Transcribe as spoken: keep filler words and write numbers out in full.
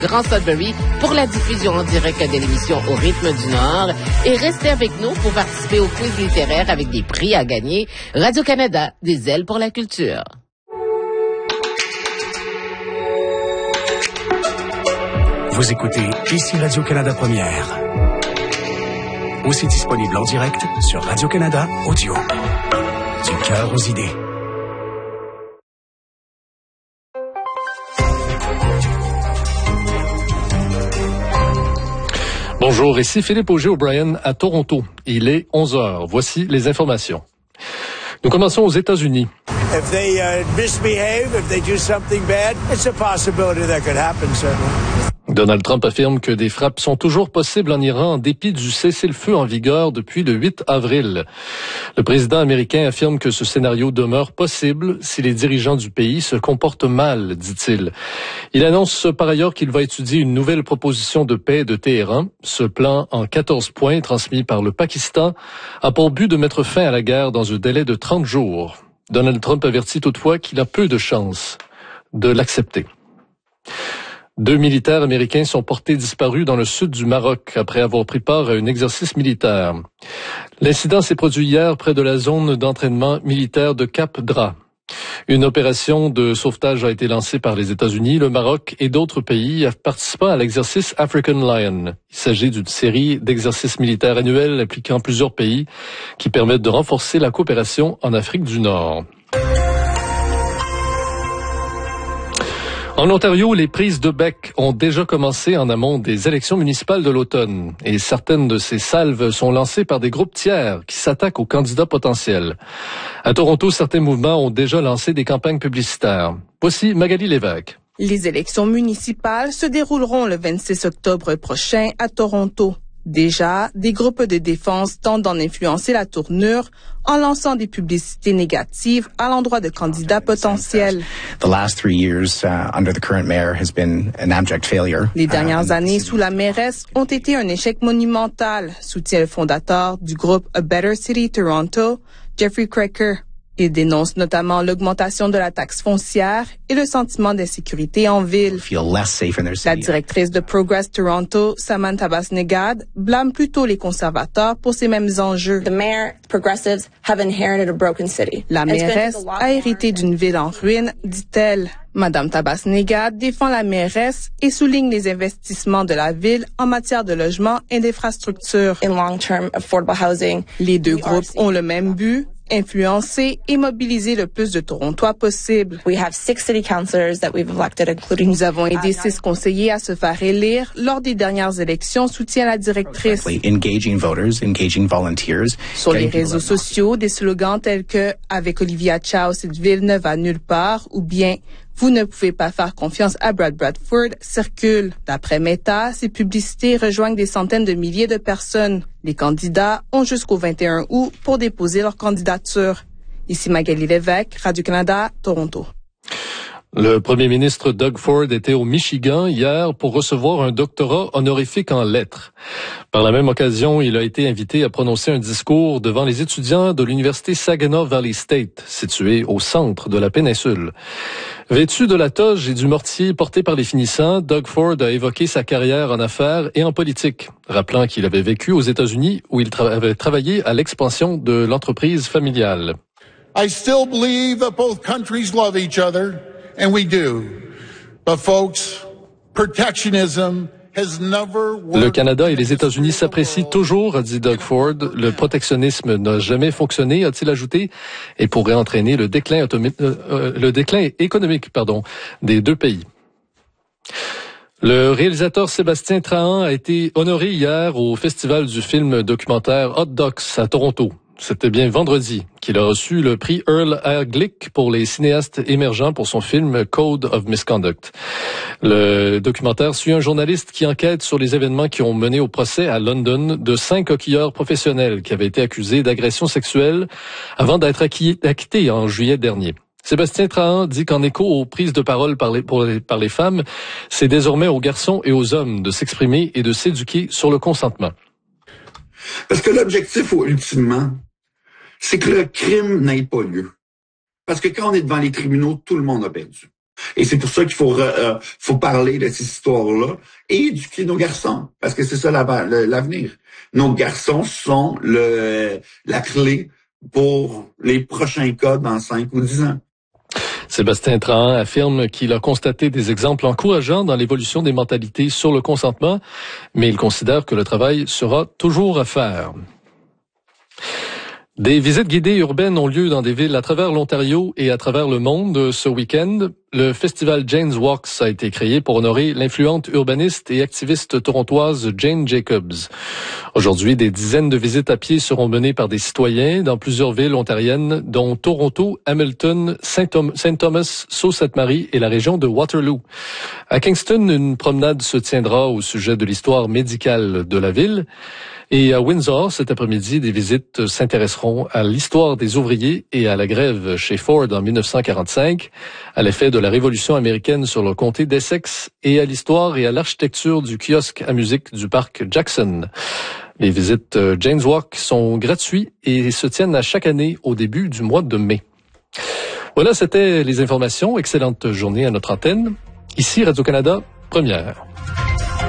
Grand Sudbury pour la diffusion en direct de l'émission Au rythme du Nord. Et restez avec nous pour participer au quiz littéraire avec des prix à gagner. Radio-Canada, des ailes pour la culture. Vous écoutez ici Radio-Canada Première. Aussi disponible en direct sur Radio-Canada Audio. Du cœur aux idées. Bonjour, ici Philippe Auger-O'Brien à Toronto. Il est onze heures. Voici les informations. Nous commençons aux États-Unis. If they uh, misbehave, if they do something bad, it's a possibility that could happen, certainly. Donald Trump affirme que des frappes sont toujours possibles en Iran en dépit du cessez-le-feu en vigueur depuis le huit avril. Le président américain affirme que ce scénario demeure possible si les dirigeants du pays se comportent mal, dit-il. Il annonce par ailleurs qu'il va étudier une nouvelle proposition de paix de Téhéran. Ce plan en quatorze points transmis par le Pakistan a pour but de mettre fin à la guerre dans un délai de trente jours. Donald Trump avertit toutefois qu'il a peu de chances de l'accepter. Deux militaires américains sont portés disparus dans le sud du Maroc après avoir pris part à un exercice militaire. L'incident s'est produit hier près de la zone d'entraînement militaire de Cap Dra. Une opération de sauvetage a été lancée par les États-Unis, le Maroc et d'autres pays participant à l'exercice African Lion. Il s'agit d'une série d'exercices militaires annuels impliquant plusieurs pays qui permettent de renforcer la coopération en Afrique du Nord. En Ontario, les prises de bec ont déjà commencé en amont des élections municipales de l'automne et certaines de ces salves sont lancées par des groupes tiers qui s'attaquent aux candidats potentiels. À Toronto, certains mouvements ont déjà lancé des campagnes publicitaires. Voici Magali Lévesque. Les élections municipales se dérouleront le vingt-six octobre prochain à Toronto. Déjà, des groupes de défense tentent d'en influencer la tournure en lançant des publicités négatives à l'endroit de candidats potentiels. Les dernières années sous la mairesse ont été un échec monumental, soutient le fondateur du groupe A Better City Toronto, Jeffrey Cracker. Il dénonce notamment l'augmentation de la taxe foncière et le sentiment d'insécurité en ville. La directrice de Progress Toronto, Samantha Bas-Negad, blâme plutôt les conservateurs pour ces mêmes enjeux. La mairesse a hérité d'une ville en ruine, dit-elle. Madame Tabas-Negad défend la mairesse et souligne les investissements de la ville en matière de logement et d'infrastructures. Les deux groupes ont le même but, influencer et mobiliser le plus de Torontois possible. Nous avons aidé six conseillers à se faire élire lors des dernières élections, soutient la directrice. Sur les réseaux sociaux, des slogans tels que « Avec Olivia Chow, cette ville ne va nulle part » ou bien « Vous ne pouvez pas faire confiance à Brad Bradford » circulent. D'après Meta, ces publicités rejoignent des centaines de milliers de personnes. Les candidats ont jusqu'au vingt et un août pour déposer leur candidature. Ici Magali Lévesque, Radio-Canada, Toronto. Le premier ministre Doug Ford était au Michigan hier pour recevoir un doctorat honorifique en lettres. Par la même occasion, il a été invité à prononcer un discours devant les étudiants de l'université Saginaw Valley State, située au centre de la péninsule. Vêtu de la toge et du mortier porté par les finissants, Doug Ford a évoqué sa carrière en affaires et en politique, rappelant qu'il avait vécu aux États-Unis où il tra- avait travaillé à l'expansion de l'entreprise familiale. I still believe that both countries love each other. And we do. But folks, protectionism has never worked. Le Canada et les États-Unis s'apprécient toujours, a dit Doug Ford. Le protectionnisme n'a jamais fonctionné, a-t-il ajouté, et pourrait entraîner le déclin, automi- euh, le déclin économique, pardon, des deux pays. Le réalisateur Sébastien Trahan a été honoré hier au Festival du film documentaire Hot Docs à Toronto. C'était bien vendredi qu'il a reçu le prix Earl Haglick pour les cinéastes émergents pour son film Code of Misconduct. Le documentaire suit un journaliste qui enquête sur les événements qui ont mené au procès à London de cinq hockeyeurs professionnels qui avaient été accusés d'agression sexuelle avant d'être acquittés en juillet dernier. Sébastien Trahan dit qu'en écho aux prises de parole par les, pour les, par les femmes, c'est désormais aux garçons et aux hommes de s'exprimer et de s'éduquer sur le consentement. Parce que l'objectif, ultimement, c'est que le crime n'ait pas lieu. Parce que quand on est devant les tribunaux, tout le monde a perdu. Et c'est pour ça qu'il faut euh, faut parler de ces histoires-là et éduquer nos garçons, parce que c'est ça l'avenir. Nos garçons sont le la clé pour les prochains cas dans cinq ou dix ans. Sébastien Trahan affirme qu'il a constaté des exemples encourageants dans l'évolution des mentalités sur le consentement, mais il considère que le travail sera toujours à faire. Des visites guidées urbaines ont lieu dans des villes à travers l'Ontario et à travers le monde ce week-end. Le festival Jane's Walks a été créé pour honorer l'influente urbaniste et activiste torontoise Jane Jacobs. Aujourd'hui, des dizaines de visites à pied seront menées par des citoyens dans plusieurs villes ontariennes, dont Toronto, Hamilton, Saint-Thomas, Sault-Sainte-Marie et la région de Waterloo. À Kingston, une promenade se tiendra au sujet de l'histoire médicale de la ville. Et à Windsor, cet après-midi, des visites s'intéresseront à l'histoire des ouvriers et à la grève chez Ford en dix-neuf cent quarante-cinq, à l'effet de la Révolution américaine sur le comté d'Essex et à l'histoire et à l'architecture du kiosque à musique du parc Jackson. Les visites Jane's Walk sont gratuites et se tiennent à chaque année au début du mois de mai. Voilà, c'était les informations. Excellente journée à notre antenne. Ici Radio-Canada, première.